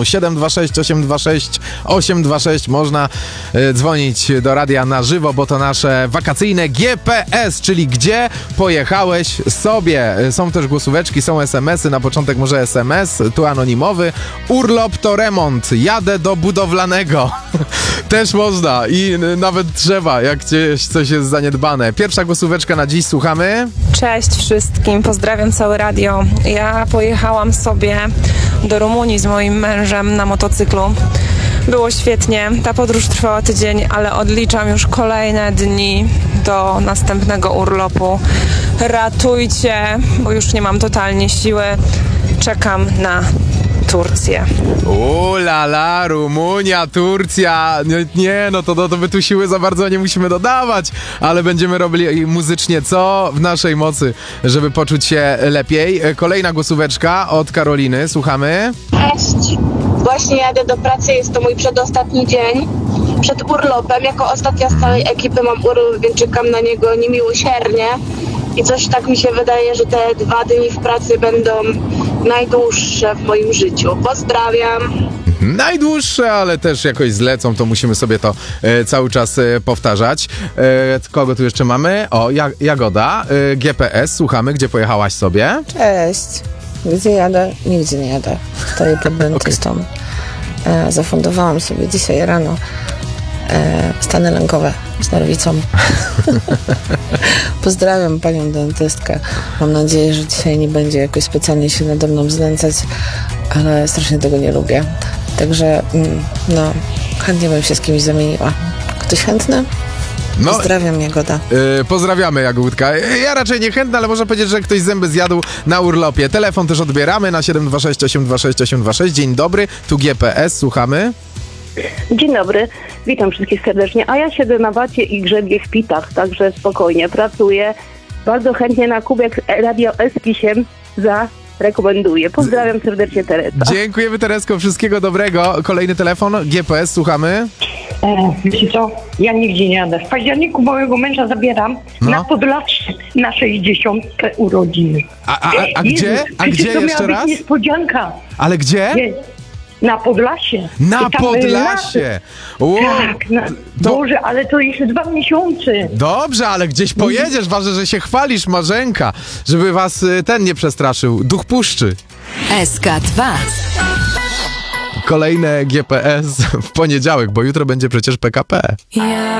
telefonu 726 826 826. Można dzwonić do radia na żywo, bo to nasze wakacyjne GPS, czyli gdzie pojechałeś sobie. Są też głosóweczki, są SMS-y, na początek może SMS, tu anonimowy. Urlop to remont, jadę do budowlanego. Też można i nawet trzeba, jak gdzieś coś jest zaniedbane. Pierwsza głosóweczka na dziś, słuchamy. Cześć wszystkim, pozdrawiam całe radio. Ja pojechałam sobie do Rumunii z moim mężem na motocyklu. Było świetnie, ta podróż trwała tydzień, ale odliczam już kolejne dni do następnego urlopu. Ratujcie, bo już nie mam totalnie siły. Czekam na Turcję. La, Rumunia, Turcja. Nie, no to my tu siły za bardzo nie musimy dodawać, ale będziemy robili muzycznie co w naszej mocy, żeby poczuć się lepiej. Kolejna głosóweczka od Karoliny, słuchamy. Cześć, właśnie jadę do pracy, jest to mój przedostatni dzień przed urlopem. Jako ostatnia z całej ekipy mam urlop, więc czekam na niego niemiłosiernie. I coś tak mi się wydaje, że te 2 dni w pracy będą najdłuższe w moim życiu. Pozdrawiam. Najdłuższe, ale też jakoś zlecą, to musimy sobie to cały czas powtarzać. Kogo tu jeszcze mamy? O, Jagoda, GPS, słuchamy, gdzie pojechałaś sobie? Cześć. Gdzie jadę? Nigdzie nie jadę. Stoję pod dentystą. Zafundowałam sobie dzisiaj rano stany lękowe z nerwicą. Pozdrawiam panią dentystkę. Mam nadzieję, że dzisiaj nie będzie jakoś specjalnie się nade mną znęcać, ale strasznie tego nie lubię. Także chętnie bym się z kimś zamieniła. Ktoś chętny? Pozdrawiam, Jagoda. Pozdrawiamy, Jagódka. Ja raczej niechętna, ale można powiedzieć, że ktoś zęby zjadł na urlopie. Telefon też odbieramy na 726 826 826. Dzień dobry, tu GPS, słuchamy. Dzień dobry, witam wszystkich serdecznie. A ja siedzę na wacie i grzebię w pitach, także spokojnie pracuję. Bardzo chętnie na kubek Radio S8 zarekomenduję. Pozdrawiam serdecznie, Teresa. Dziękujemy, Teresko, wszystkiego dobrego. Kolejny telefon, GPS, słuchamy. Wiecie co? Ja nigdzie nie jadę. W październiku mojego męża zabieram na Podlasie na 60. urodziny. A gdzie? A gdzie to jeszcze miała raz? być niespodzianka. Ale gdzie? Na Podlasie. Na Podlasie! Tak, Boże, ale to jeszcze 2 miesiące. Dobrze, ale gdzieś pojedziesz, ważne, że się chwalisz, Marzenka, żeby was ten nie przestraszył. Duch puszczy. SK2. Kolejne GPS w poniedziałek, bo jutro będzie przecież PKP.